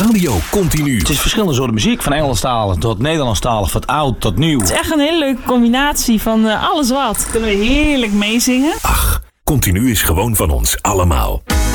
Radio Continu. Het is verschillende soorten muziek, van Engelstalig tot Nederlandstalig, van oud tot nieuw. Het is echt een hele leuke combinatie van alles wat. Kunnen we heerlijk meezingen. Ach, Continu is gewoon van ons allemaal.